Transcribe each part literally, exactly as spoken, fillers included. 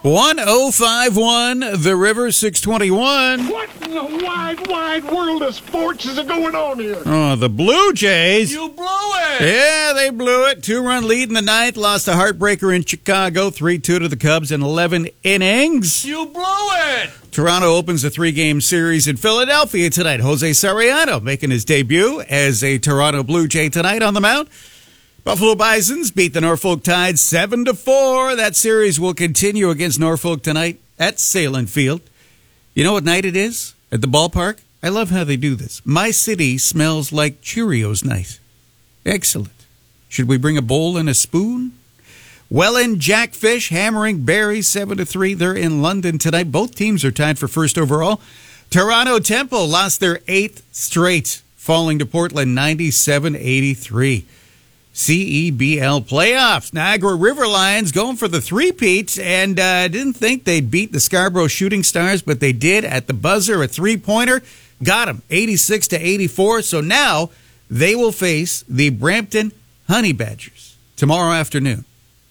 one oh five point one, The River, six twenty-one. What in the wide, wide world of sports is going on here? Oh, the Blue Jays. You blew it! Yeah, they blew it. Two-run lead in the ninth. Lost a heartbreaker in Chicago. three two to the Cubs in eleven innings. You blew it! Toronto opens a three-game series in Philadelphia tonight. Jose Sariano making his debut as a Toronto Blue Jay tonight on the mound. Buffalo Bisons beat the Norfolk Tides seven to four. That series will continue against Norfolk tonight at Salem Field. You know what night it is at the ballpark? I love how they do this. My city smells like Cheerios night. Excellent. Should we bring a bowl and a spoon? Welland Jackfish hammering Barrie seven to three. They're in London tonight. Both teams are tied for first overall. Toronto Temple lost their eighth straight, falling to Portland ninety-seven eighty-three. C E B L playoffs. Niagara River Lions going for the three-peat, and I uh, didn't think they'd beat the Scarborough Shooting Stars, but they did at the buzzer. A three-pointer got them eighty-six to eighty-four. So now they will face the Brampton Honey Badgers tomorrow afternoon.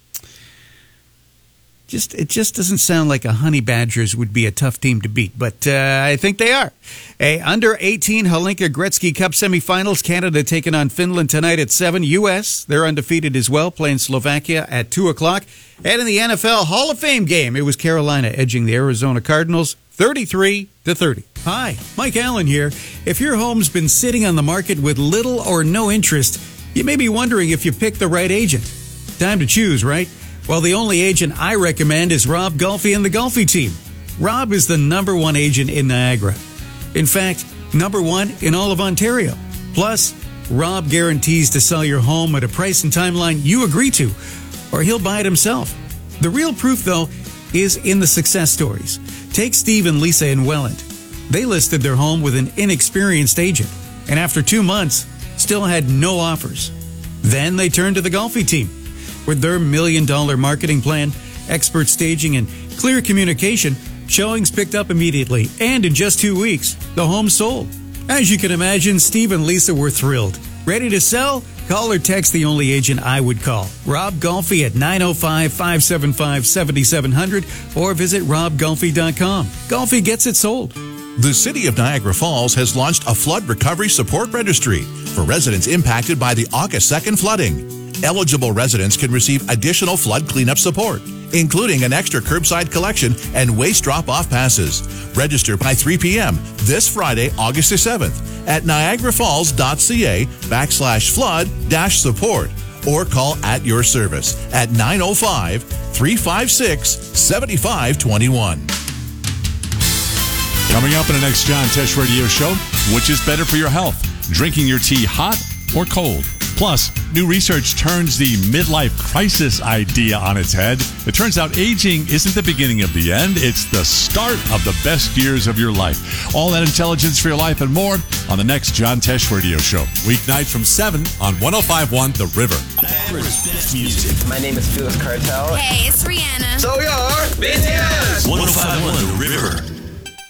Just It just doesn't sound like a Honey Badgers would be a tough team to beat, but uh, I think they are. A under eighteen Hlinka Gretzky Cup semifinals. Canada taking on Finland tonight at seven. U S, they're undefeated as well, playing Slovakia at two o'clock. And in the N F L Hall of Fame game, it was Carolina edging the Arizona Cardinals thirty-three to thirty. Hi, Mike Allen here. If your home's been sitting on the market with little or no interest, you may be wondering if you picked the right agent. Time to choose, right? Well, the only agent I recommend is Rob Golfi and the Golfi team. Rob is the number one agent in Niagara. In fact, number one in all of Ontario. Plus, Rob guarantees to sell your home at a price and timeline you agree to, or he'll buy it himself. The real proof, though, is in the success stories. Take Steve and Lisa in Welland. They listed their home with an inexperienced agent, and after two months, still had no offers. Then they turned to the Golfi team. With their million-dollar marketing plan, expert staging, and clear communication, showings picked up immediately, and in just two weeks, the home sold. As you can imagine, Steve and Lisa were thrilled. Ready to sell? Call or text the only agent I would call. Rob Golfi at nine oh five, five seven five, seven seven zero zero or visit rob golfi dot com. Golfi gets it sold. The City of Niagara Falls has launched a flood recovery support registry for residents impacted by the August second flooding. Eligible residents can receive additional flood cleanup support, including an extra curbside collection and waste drop-off passes. Register by three p.m. this Friday, August the seventh at niagarafalls.ca backslash flood dash support or call at your service at nine oh five, three five six, seven five two one. Coming up in the next John Tesh Radio Show, which is better for your health, drinking your tea hot or cold? Plus, new research turns the midlife crisis idea on its head. It turns out aging isn't the beginning of the end. It's the start of the best years of your life. All that intelligence for your life and more on the next John Tesh Radio Show. Weeknight from seven on one oh five point one The River. Best music. My name is Felix Cartel. Hey, it's Rihanna. So we are B T S. one oh five point one The River.